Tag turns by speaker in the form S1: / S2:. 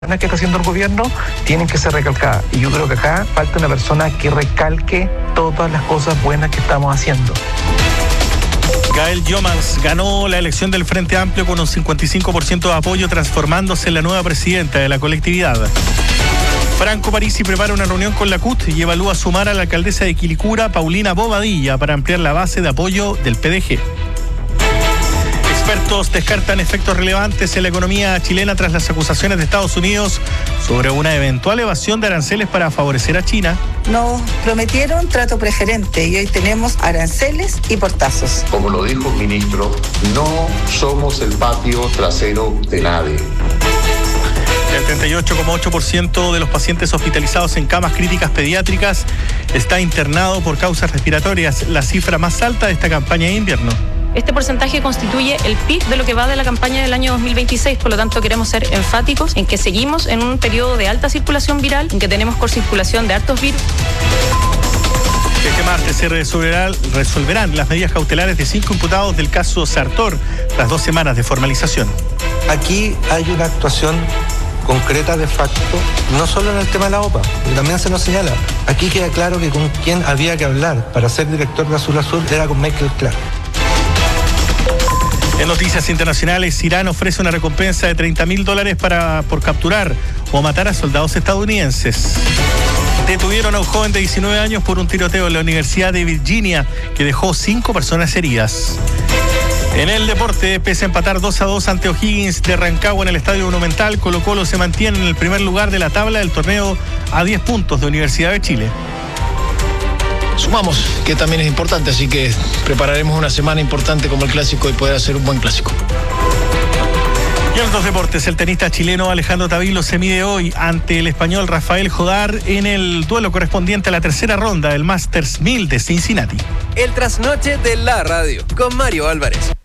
S1: que está haciendo el gobierno tienen que ser recalcadas. Y yo creo que acá falta una persona que recalque todas las cosas buenas que estamos haciendo.
S2: Gael Jomans ganó la elección del Frente Amplio con un 55% de apoyo, transformándose en la nueva presidenta de la colectividad. Franco Parisi prepara una reunión con la CUT y evalúa sumar a la alcaldesa de Quilicura, Paulina Bobadilla, para ampliar la base de apoyo del PDG. Expertos descartan efectos relevantes en la economía chilena tras las acusaciones de Estados Unidos sobre una eventual evasión de aranceles para favorecer a China.
S3: Nos prometieron trato preferente y hoy tenemos aranceles y portazos.
S4: Como lo dijo el ministro, no somos el patio trasero de nadie.
S2: El 38,8% de los pacientes hospitalizados en camas críticas pediátricas está internado por causas respiratorias, la cifra más alta de esta campaña de invierno.
S5: Este porcentaje constituye el pic de lo que va de la campaña del año 2026, por lo tanto queremos ser enfáticos en que seguimos en un periodo de alta circulación viral, en que tenemos circulación de hartos virus.
S2: Este martes se resolverán las medidas cautelares de 5 imputados del caso Sartor, tras 2 semanas de formalización.
S6: Aquí hay una actuación concreta de facto, no solo en el tema de la OPA, que también se nos señala. Aquí queda claro que con quien había que hablar para ser director de Azul Azul era con Michael Clark.
S2: En noticias internacionales, Irán ofrece una recompensa de $30.000 por capturar o matar a soldados estadounidenses. Detuvieron a un joven de 19 años por un tiroteo en la Universidad de Virginia que dejó 5 personas heridas. En el deporte, pese a empatar 2-2 ante O'Higgins de Rancagua en el Estadio Monumental, Colo-Colo se mantiene en el primer lugar de la tabla del torneo a 10 puntos de Universidad de Chile.
S7: Sumamos, que también es importante, así que prepararemos una semana importante como el clásico y poder hacer un buen clásico.
S2: Y en los deportes, el tenista chileno Alejandro Tavilo se mide hoy ante el español Rafael Jodar en el duelo correspondiente a la tercera ronda del Masters 1000 de Cincinnati.
S8: El trasnoche de la radio con Mario Álvarez.